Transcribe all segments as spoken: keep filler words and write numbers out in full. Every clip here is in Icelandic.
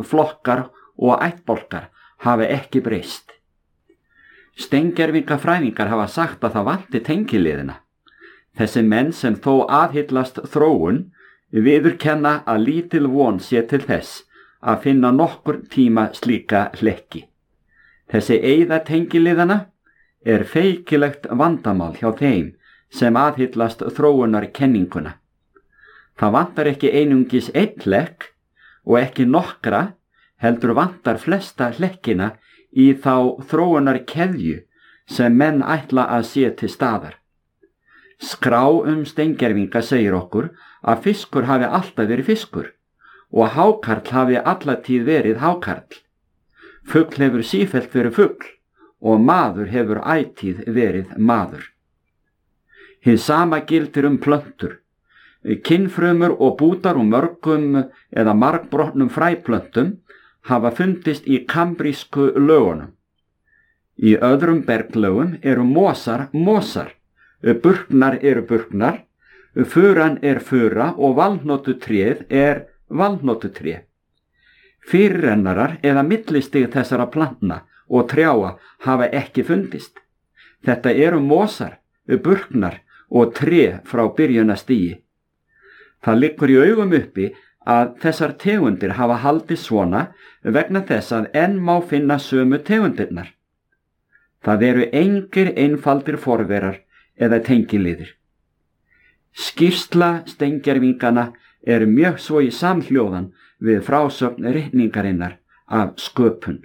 flokkar og ættbálkar hafa ekki breyst. Steingervingafræðingar hafa sagt að það vanti tengiliðina. Þessi menn sem þó aðhyllast þróun viðurkenna að lítil von sé til þess að finna nokkur tíma slíka hlekki. Þessi eyða tengiliðana er feikilegt vandamál hjá þeim sem aðhyllast þróunar kenninguna. Það vantar ekki einungis einn hlekk og ekki nokkra, heldur vantar flesta hlekkina í þá þróunar keðju sem menn ætla að sé til staðar. Skrá um steingervinga segir okkur að fiskur hafi alltaf verið fiskur og hákarl hafi allatíð verið hákarl. Fugl hefur sífellt verið fugl og maður hefur ætíð verið maður. Hið sama gildir um plöntur. Kynfrumur og bútar úr mörgum eða margbrotnum fræplöntum hafa fundist í kambrísku lögunum. Í öðrum berglögum eru mosar mosar, burknar eru burknar, furan er fura og valhnotutréð er valhnotutré. Fyrirrennarar eða millistig þessara plantna og trjáa hafa ekki fundist. Þetta eru mosar, burknar og tré frá byrjunastigi. Það liggur í augum uppi að þessar tegundir hafa haldið svona vegna þess að enn má finna sömu tegundirnar. Það eru engir einfaldir forverar eða tengiliðir. Skýrsla steingervingana er mjög svo í samhljóðan við frásögn ritningarinnar af sköpun.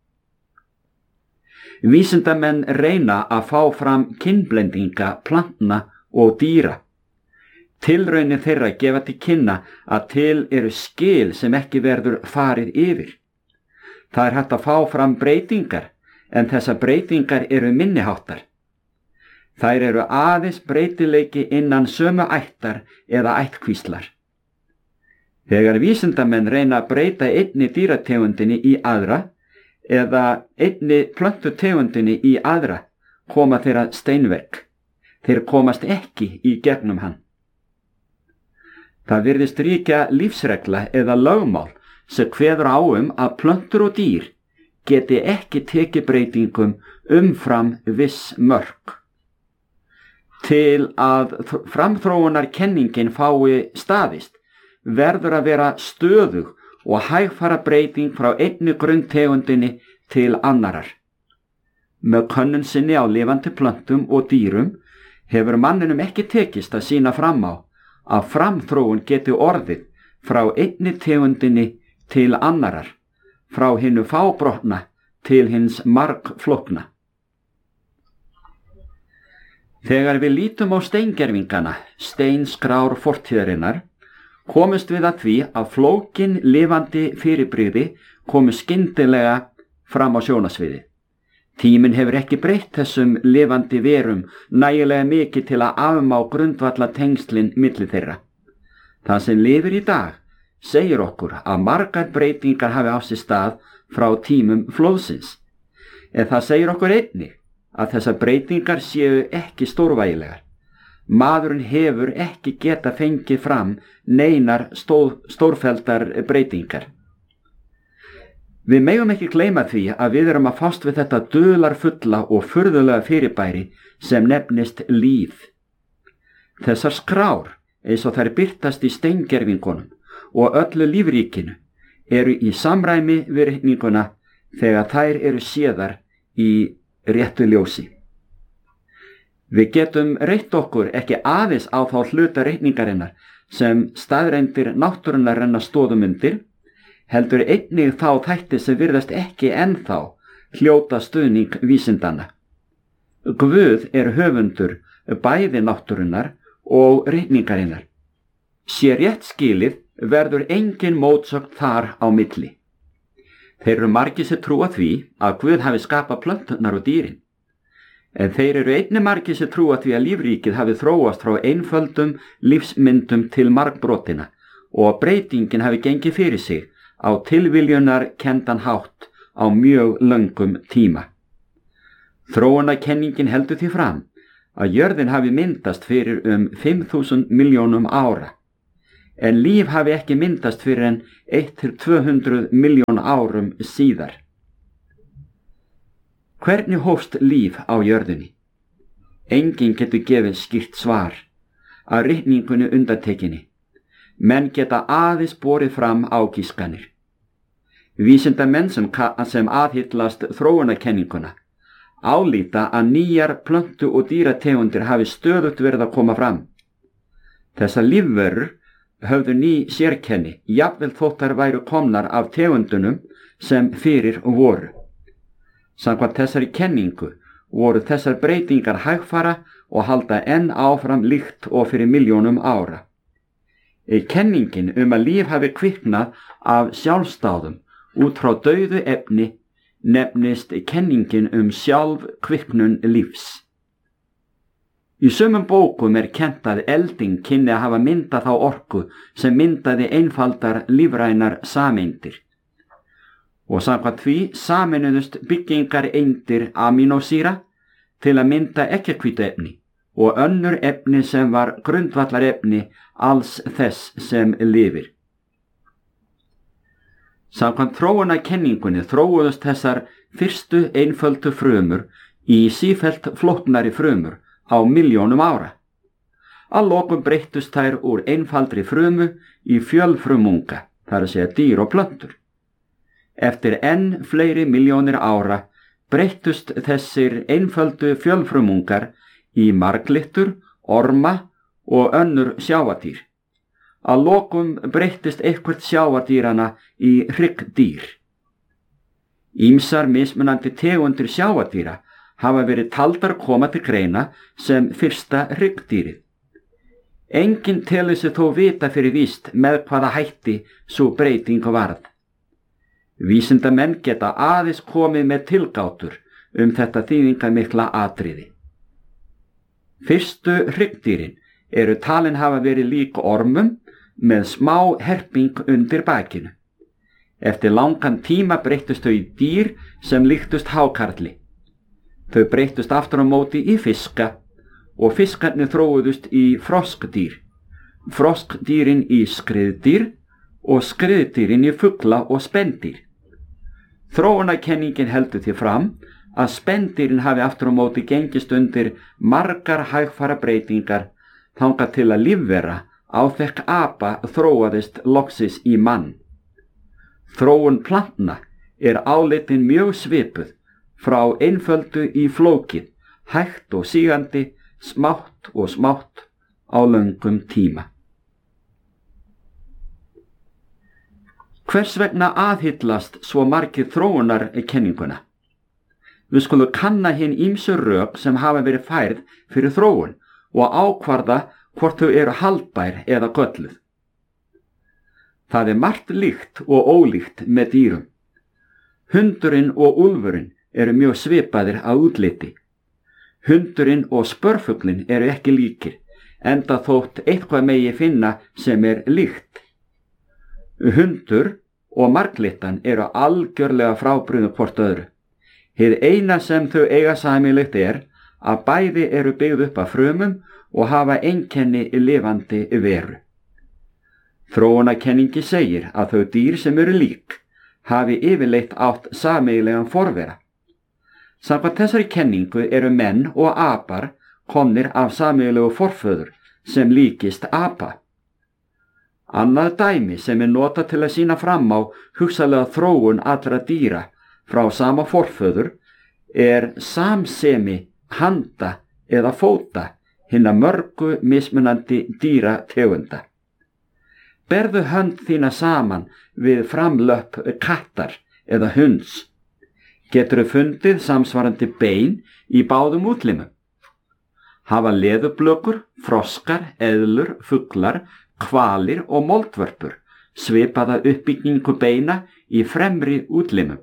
Vísindamenn reyna að fá fram kynblendinga plantna og dýra. Tilraunir þeirra gefa til kynna að til eru skil sem ekki verður farið yfir. Það er hægt að fá fram breytingar, en þessar breytingar eru minniháttar. Þær eru aðeins breytileiki innan sömu ættar eða ættkvíslar. Þegar vísindamenn reyna að breyta einni dýrategundinni í aðra eða einni plöntutegundinni í aðra, koma þeirra steinverk. Þeir komast ekki í gegnum hann. Það virðist ríkja lífsregla eða lögmál sem kveður á um að plöntur og dýr geti ekki tekið breytingum umfram viss mörk. Til að framþróunar kenningin fái staðist verður að vera stöðug og hægfara breyting frá einni grunntegundinni til annarar. Með könnun sinni á lifandi plöntum og dýrum hefur manninum ekki tekist að sýna fram á að framþróun geti orðið frá einni tegundinni til annarar, frá hinu fábrotna til hins margflókna. Þegar við lítum á steingervingana, steinskrár fortíðarinnar, komumst við að því að flókin lifandi fyrirbrigði komu skyndilega fram á sjónasviði. Tíminn hefur ekki breytt þessum lifandi verum nægilega mikið til að afmá grundvalla tengslin milli þeirra. Það sem lifir í dag segir okkur að margar breytingar hafi á sér stað frá tímum flóðsins. En það segir okkur einnig að þessar breytingar séu ekki stórvægilegar. Maðurinn hefur ekki geta fengið fram neinar stór, stórfelldar breytingar. Við megum ekki gleyma því að við erum að fást við þetta dularfulla og furðulega fyrirbæri sem nefnist líf. Þessar skrár, eins og þær birtast í steingervingunum og öllu lífríkinu, eru í samræmi við ritninguna þegar þær eru séðar í réttu ljósi. Við getum reitt okkur ekki aðeins á þá hluta ritningarinnar sem staðreyndir náttúrunnar renna stoðum undir, heldur einnig þá þætti sem virðast ekki ennþá hljóta stuðning vísindanna. Guð er höfundur bæði náttúrunnar og ritningarinnar. Sé rétt skilið verður engin mótsögn þar á milli. Þeir eru margir sem trúa því að Guð hafi skapað plönturnar og dýrin. En þeir eru einnig margir sem trúa því að lífríkið hafi þróast frá einföldum lífsmyndum til margbrotina og að breytingin hafi gengið fyrir sig á tilviljunar kendan hátt á mjög löngum tíma. Þróunarkenningin heldur því fram að jörðin hafi myndast fyrir um fimm þúsund milljónum ára, en líf hafi ekki myndast fyrir en eitt til tvö hundruð milljón árum síðar. Hvernig hófst líf á jörðinni? Enginn getur gefið skýrt svar, að ritningunni undantekinni. Menn geta aðeins borið fram ágiskanir. Vísindamenn sem, sem aðhyllast þróunarkenninguna álíta að nýjar plöntu- og dýrategundir hafi stöðugt verið að koma fram. Þessar lífverur höfðu ný sérkenni, jafnvel þótt þær væru komnar af tegundunum sem fyrir voru. Samkvæmt þessari kenningu voru þessar breytingar hægfara og halda enn áfram líkt og fyrir milljónum ára. Kenningin um að líf hafi kviknað af sjálfsdáðum út frá dauðu efni nefnist kenningin um sjálfkviknun lífs. Í sumum bókum er kennt að elding kynni að hafa myndað þá orku sem myndaði einfaldar lífrænar sameindir. Og samkvæmt því sameinuðust byggingareindir amínósýra til að mynda ekkjakvítuefni og önnur efni sem var grundvallarefni alls þess sem lifir. Samkvæmt þróunarkenningunni þróuðust þessar fyrstu einföldu frumur í sífellt flóknari frumur á milljónum ára. Að lokum breyttust þær úr einfaldri frumu í fjölfrumunga, þar að segja dýr og plöntur. Eftir enn fleiri milljónir ára breyttust þessir einföldu fjölfrumungar í marglyttur, orma og önnur sjávardýr. Að lokum breyttist eitthvert sjávardýrana í hryggdýr. Ýmsar mismunandi tegundir sjávardýra hafa verið taldar koma til greina sem fyrsta hryggdýrið. Enginn telur sig þó vita fyrir víst með hvaða hætti sú breyting varð. Vísindamenn geta aðeins komið með tilgátur um þetta þýðingarmikla atriði. Fyrstu hryggdýrin eru talin hafa verið lík ormum með smá herping undir bakinu. Eftir langan tíma breyttust þau í dýr sem líktust hákarli. Þau breyttust aftur á móti í fiska og fiskarnir þróuðust í froskdýr, froskdýrin í skriðdýr og skriðdýrin í fugla og spendýr. Þróunarkenningin heldur því fram að spendýrin hafi aftur á móti gengist undir margar hægfara breytingar þangað til að lífvera áþekk apa þróaðist loksis í mann. Þróun plantna er álitin mjög svipuð frá einföldu í flókið, hægt og sígandi, smátt og smátt á löngum tíma. Hvers vegna aðhyllast svo margir þróunarkenninguna? Við skulum kanna hin ýmsu rök sem hafa verið færð fyrir þróun og ákvarða hvort þau eru haldbær eða gölluð. Það er margt líkt og ólíkt með dýrum. Hundurinn og úlfurinn eru mjög svipaðir að útliti. Hundurinn og spörfuglinn eru ekki líkir, enda þótt eitthvað megi finna sem er líkt. Hundur og marglyttan eru algjörlega frábrugðin hvort öðru. Hið eina sem þau eiga sameiginlegt er að bæði eru byggð upp af frumum og hafa einkenni lifandi veru. Þróunarkenningi segir að þau dýr sem eru lík hafi yfirleitt átt sameiginlegan forvera. Samkvæmt þessari kenningu eru menn og apar komnir af sameiginlegu forföður sem líkist apa. Annað dæmi sem er notað til að sýna fram á hugsanlega þróun allra dýra frá sama forföður er samsemi handa eða fóta hinna mörgu mismunandi dýrategunda. Berðu hönd þína saman við framlöpp kattar eða hunds. Geturðu fundið samsvarandi bein í báðum útlimum. Hafa leðurblökur, froskar, eðlur, fuglar, hvalir og moldvörpur svipaða uppbyggingu beina í fremri útlimum.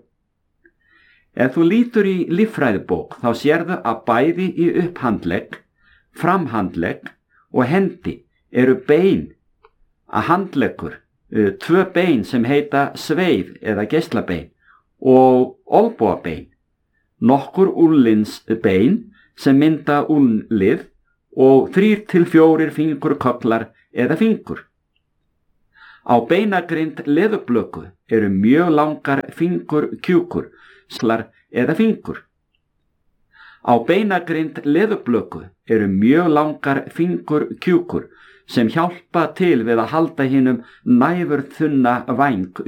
Ef þú lítur í líffræðibók þá sérðu að bæði í upphandlegg, framhandlegg og hendi eru bein, að handleggur, tvö bein sem heita sveif eða geislabein og olnbogabein, nokkur úllinsbein sem mynda úlnlið og þrír til fjórir fingurkögglar eða fingur. Á beinagrind leðurblöku eru mjög langar fingur kjúkur, slar eða fingur. Á beinagrind leðurblöku eru mjög langar fingur kjúkur sem hjálpa til við að halda hinum næfurþunna væng